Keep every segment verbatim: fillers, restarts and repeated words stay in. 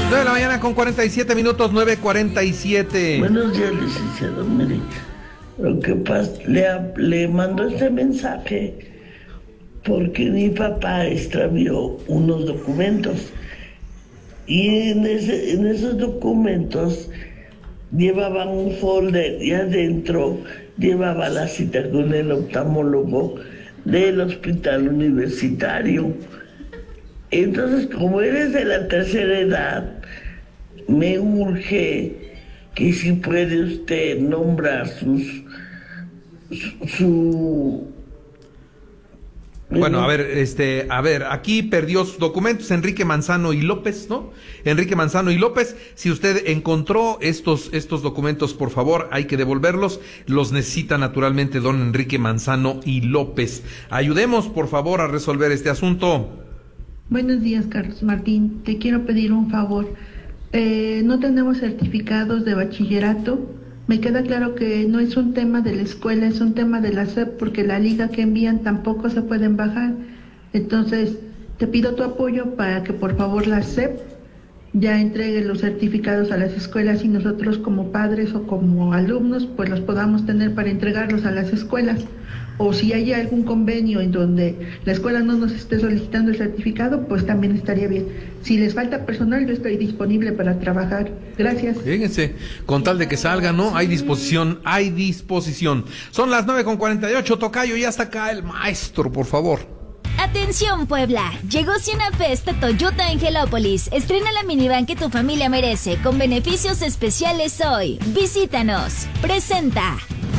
nueve de la mañana con cuarenta y siete minutos, nueve cuarenta y siete. Buenos días, licenciado. Mire, lo que pasa, le, le mando este mensaje porque mi papá extravió unos documentos y en, ese, en esos documentos llevaban un folder y adentro llevaba la cita con el oftalmólogo del hospital universitario. Entonces, como eres de la tercera edad, me urge que si puede usted nombrar sus su, su Bueno, a ver, este, a ver, aquí perdió sus documentos Enrique Manzano y López, ¿no? Enrique Manzano y López, si usted encontró estos, estos documentos, por favor, hay que devolverlos, los necesita naturalmente don Enrique Manzano y López. Ayudemos, por favor, a resolver este asunto. Buenos días, Carlos Martín, te quiero pedir un favor, eh, no tenemos certificados de bachillerato. Me queda claro que no es un tema de la escuela, es un tema de la S E P, porque la liga que envían tampoco se pueden bajar. Entonces, te pido tu apoyo para que por favor la S E P ya entregue los certificados a las escuelas y nosotros como padres o como alumnos, pues los podamos tener para entregarlos a las escuelas. O si hay algún convenio en donde la escuela no nos esté solicitando el certificado, pues también estaría bien. Si les falta personal, yo estoy disponible para trabajar. Gracias. Fíjense, con tal de que salga, ¿no? Hay disposición, hay disposición. Son las nueve con cuarenta y ocho, tocayo, y hasta acá el maestro, por favor. Atención Puebla, llegó Siena Fest a Toyota Angelópolis. Estrena la minivan que tu familia merece, con beneficios especiales hoy. Visítanos. Presenta.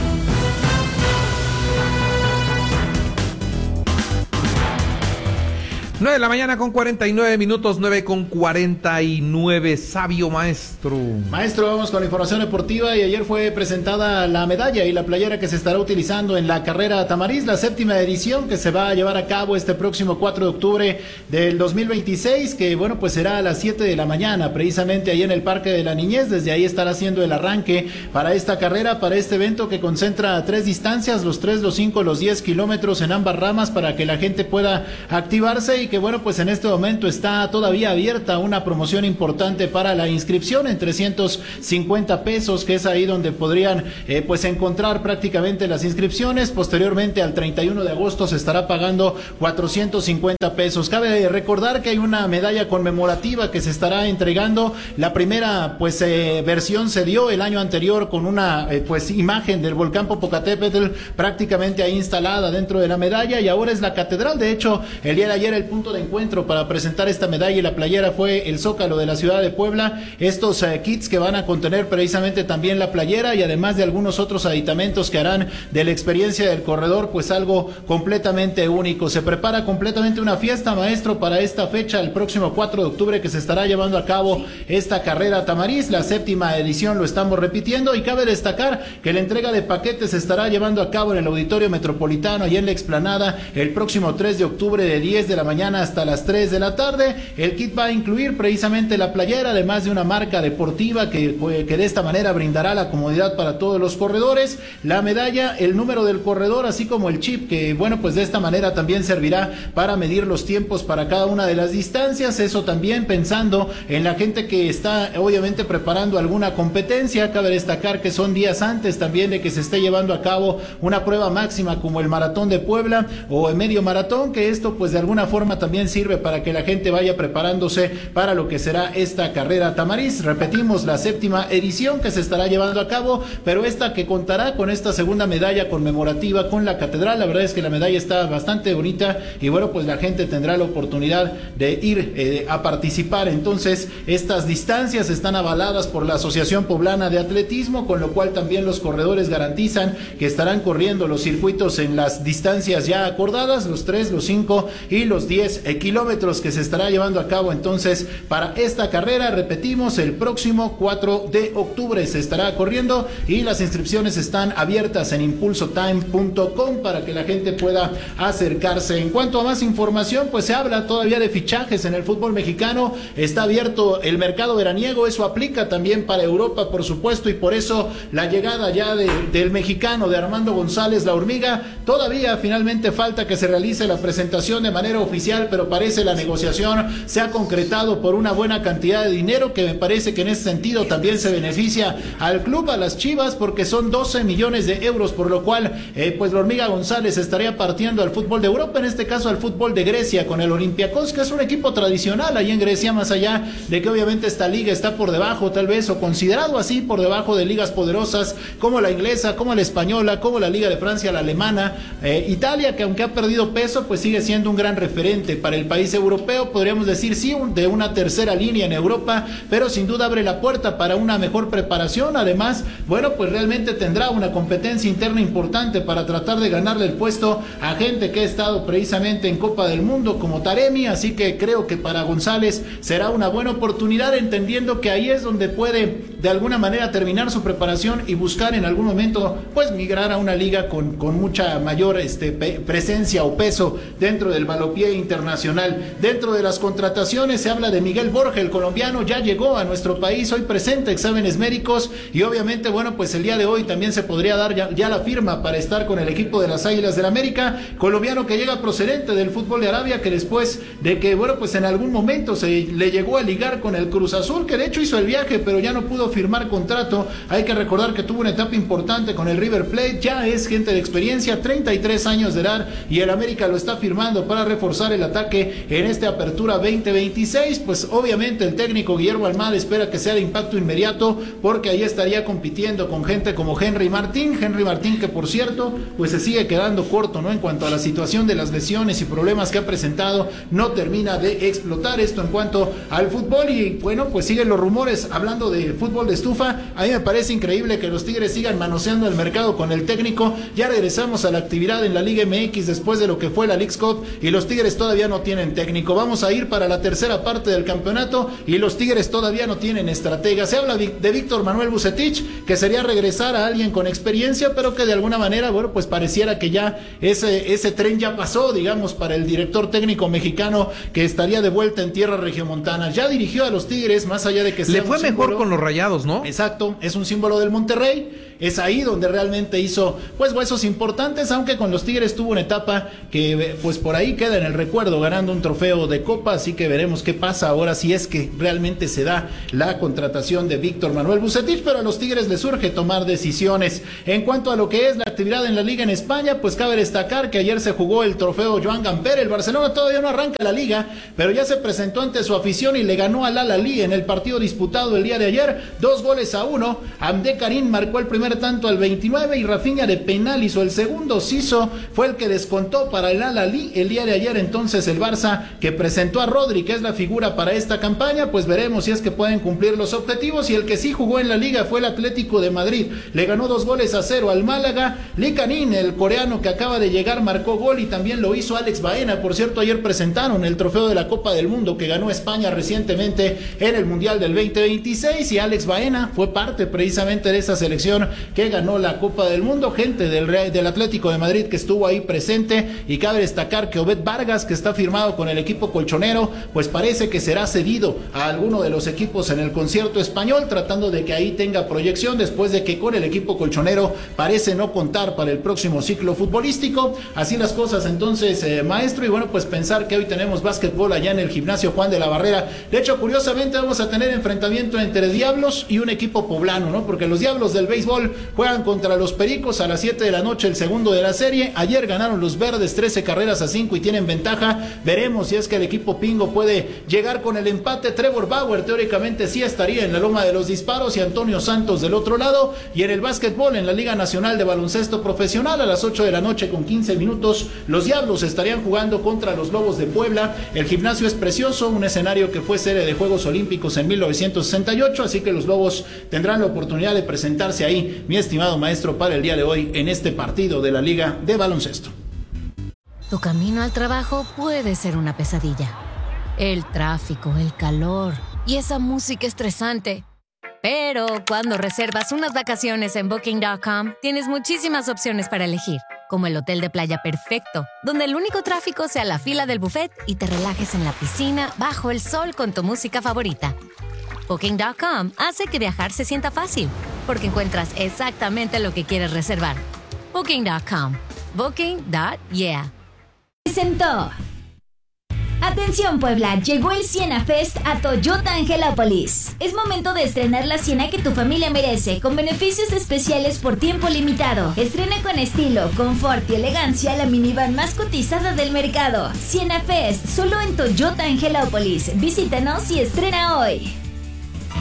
nueve de la mañana con cuarenta y nueve minutos, nueve con cuarenta y nueve, sabio maestro. Maestro, vamos con la información deportiva y ayer fue presentada la medalla y la playera que se estará utilizando en la carrera Tamariz, la séptima edición que se va a llevar a cabo este próximo cuatro de octubre del dos mil veintiséis, que bueno, pues será a las siete de la mañana, precisamente ahí en el Parque de la Niñez. Desde ahí estará haciendo el arranque para esta carrera, para este evento que concentra tres distancias, los tres, los cinco, los diez kilómetros en ambas ramas, para que la gente pueda activarse y que bueno, pues en este momento está todavía abierta una promoción importante para la inscripción en trescientos cincuenta pesos, que es ahí donde podrían eh, pues encontrar prácticamente las inscripciones. Posteriormente al treinta y uno de agosto se estará pagando cuatrocientos cincuenta pesos. Cabe recordar que hay una medalla conmemorativa que se estará entregando. La primera pues eh, versión se dio el año anterior con una eh, pues imagen del volcán Popocatépetl prácticamente ahí instalada dentro de la medalla, y ahora es la catedral. De hecho, el día de ayer el punto de encuentro para presentar esta medalla y la playera fue el Zócalo de la ciudad de Puebla. Estos eh, kits que van a contener precisamente también la playera y además de algunos otros aditamentos que harán de la experiencia del corredor pues algo completamente único. Se prepara completamente una fiesta, maestro, para esta fecha, el próximo cuatro de octubre, que se estará llevando a cabo esta carrera Tamariz, la séptima edición, lo estamos repitiendo, y cabe destacar que la entrega de paquetes se estará llevando a cabo en el Auditorio Metropolitano y en la Explanada el próximo tres de octubre de diez de la mañana hasta las tres de la tarde. El kit va a incluir precisamente la playera, además de una marca deportiva que, que de esta manera brindará la comodidad para todos los corredores, la medalla, el número del corredor, así como el chip, que bueno, pues de esta manera también servirá para medir los tiempos para cada una de las distancias. Eso también pensando en la gente que está obviamente preparando alguna competencia. Cabe destacar que son días antes también de que se esté llevando a cabo una prueba máxima como el Maratón de Puebla o el Medio Maratón, que esto pues de alguna forma también sirve para que la gente vaya preparándose para lo que será esta carrera Tamariz. Repetimos, la séptima edición que se estará llevando a cabo, pero esta que contará con esta segunda medalla conmemorativa con la catedral. La verdad es que la medalla está bastante bonita y bueno, pues la gente tendrá la oportunidad de ir eh, a participar. Entonces, estas distancias están avaladas por la Asociación Poblana de Atletismo, con lo cual también los corredores garantizan que estarán corriendo los circuitos en las distancias ya acordadas, los tres, los cinco y los diez kilómetros, que se estará llevando a cabo entonces para esta carrera. Repetimos, el próximo cuatro de octubre se estará corriendo y las inscripciones están abiertas en impulso time punto com para que la gente pueda acercarse. En cuanto a más información, pues se habla todavía de fichajes en el fútbol mexicano. Está abierto el mercado veraniego, eso aplica también para Europa, por supuesto, y por eso la llegada ya de, del mexicano, de Armando González La Hormiga. Todavía finalmente falta que se realice la presentación de manera oficial oficial, pero parece la negociación se ha concretado por una buena cantidad de dinero, que me parece que en ese sentido también se beneficia al club, a las Chivas, porque son doce millones de euros, por lo cual eh, pues la Hormiga González estaría partiendo al fútbol de Europa, en este caso al fútbol de Grecia, con el Olympiacos, que es un equipo tradicional ahí en Grecia, más allá de que obviamente esta liga está por debajo, tal vez, o considerado así, por debajo de ligas poderosas como la inglesa, como la española, como la Liga de Francia, la alemana, eh, Italia, que aunque ha perdido peso, pues sigue siendo un gran referente para el país europeo, podríamos decir sí, de una tercera línea en Europa, pero sin duda abre la puerta para una mejor preparación. Además, bueno, pues realmente tendrá una competencia interna importante para tratar de ganarle el puesto a gente que ha estado precisamente en Copa del Mundo como Taremi, así que creo que para González será una buena oportunidad, entendiendo que ahí es donde puede de alguna manera terminar su preparación y buscar en algún momento pues migrar a una liga con, con mucha mayor este, pe- presencia o peso dentro del balompié internacional. Dentro de las contrataciones se habla de Miguel Borja, el colombiano, ya llegó a nuestro país, hoy presenta exámenes médicos y obviamente bueno pues el día de hoy también se podría dar ya, ya la firma para estar con el equipo de las Águilas del América, colombiano que llega procedente del fútbol de Arabia, que después de que bueno pues en algún momento se le llegó a ligar con el Cruz Azul, que de hecho hizo el viaje pero ya no pudo firmar contrato. Hay que recordar que tuvo una etapa importante con el River Plate, ya es gente de experiencia, treinta y tres años de edad, y el América lo está firmando para reforzar el ataque en esta apertura veinte veintiséis. Pues obviamente el técnico Guillermo Almada espera que sea de impacto inmediato, porque ahí estaría compitiendo con gente como Henry Martín, Henry Martín que por cierto pues se sigue quedando corto, ¿no? En cuanto a la situación de las lesiones y problemas que ha presentado, no termina de explotar. Esto en cuanto al fútbol, y bueno pues siguen los rumores hablando de fútbol de estufa. A mí me parece increíble que los Tigres sigan manoseando el mercado con el técnico. Ya regresamos a la actividad en la Liga M X después de lo que fue la Leagues Cup y los Tigres todavía no tienen técnico. Vamos a ir para la tercera parte del campeonato y los Tigres todavía no tienen estratega. Se habla de Víctor Manuel Vucetich, que sería regresar a alguien con experiencia, pero que de alguna manera, bueno, pues pareciera que ya ese, ese tren ya pasó, digamos, para el director técnico mexicano, que estaría de vuelta en tierra regiomontana. Ya dirigió a los Tigres, más allá de que sea le fue mejor símbolo, con los Rayados, ¿no? Exacto, es un símbolo del Monterrey. Es ahí donde realmente hizo pues huesos importantes, aunque con los Tigres tuvo una etapa que pues por ahí queda en el recuerdo, ganando un trofeo de Copa, así que veremos qué pasa ahora si es que realmente se da la contratación de Víctor Manuel Vucetich, pero a los Tigres les surge tomar decisiones. En cuanto a lo que es la actividad en la Liga en España, pues cabe destacar que ayer se jugó el trofeo Joan Gamper. El Barcelona todavía no arranca la Liga, pero ya se presentó ante su afición y le ganó al Al-Ahly en el partido disputado el día de ayer, dos goles a uno. Abde Karim marcó el primer tanto al veintinueve y Rafinha de penal hizo el segundo. Siso fue el que descontó para el Al-Ahly el día de ayer. Entonces el Barça, que presentó a Rodri, que es la figura para esta campaña, pues veremos si es que pueden cumplir los objetivos. Y el que sí jugó en la Liga fue el Atlético de Madrid, le ganó dos goles a cero al Málaga. Lee Canin, el coreano que acaba de llegar, marcó gol y también lo hizo Alex Baena. Por cierto, ayer presentaron el trofeo de la Copa del Mundo que ganó España recientemente en el Mundial del veinte veintiséis, y Alex Baena fue parte precisamente de esa selección que ganó la Copa del Mundo. Gente del, Real, del Atlético de Madrid que estuvo ahí presente, y cabe destacar que Obed Vargas, que está firmado con el equipo colchonero, pues parece que será cedido a alguno de los equipos en el concierto español, tratando de que ahí tenga proyección, después de que con el equipo colchonero parece no contar para el próximo ciclo futbolístico. Así las cosas entonces, eh, maestro, y bueno, pues pensar que hoy tenemos básquetbol allá en el gimnasio Juan de la Barrera. De hecho, curiosamente vamos a tener enfrentamiento entre Diablos y un equipo poblano, ¿no? Porque los Diablos del béisbol juegan contra los Pericos a las siete de la noche, el segundo de la serie. Ayer ganaron los Verdes trece carreras a cinco y tienen ventaja. Veremos si es que el equipo Pingo puede llegar con el empate. Trevor Bauer teóricamente sí estaría en la loma de los disparos, y Antonio Santos del otro lado. Y en el básquetbol, en la Liga Nacional de Baloncesto Profesional, a las ocho de la noche con quince minutos, los Diablos estarían jugando contra los Lobos de Puebla. El gimnasio es precioso, un escenario que fue sede de Juegos Olímpicos en mil novecientos sesenta y ocho, así que los Lobos tendrán la oportunidad de presentarse ahí, mi estimado maestro, para el día de hoy en este partido de la Liga de Baloncesto. Tu camino al trabajo puede ser una pesadilla. El tráfico, el calor y esa música estresante. Pero cuando reservas unas vacaciones en Booking punto com, tienes muchísimas opciones para elegir, como el hotel de playa perfecto, donde el único tráfico sea la fila del buffet y te relajes en la piscina bajo el sol con tu música favorita. Booking punto com hace que viajar se sienta fácil, porque encuentras exactamente lo que quieres reservar. Booking punto com. Booking punto yeah. Presentó Atención Puebla, llegó el Siena Fest a Toyota Angelópolis. Es momento de estrenar la Siena que tu familia merece, con beneficios especiales por tiempo limitado. Estrena con estilo, confort y elegancia la minivan más cotizada del mercado. Siena Fest, solo en Toyota Angelópolis. Visítanos y estrena hoy.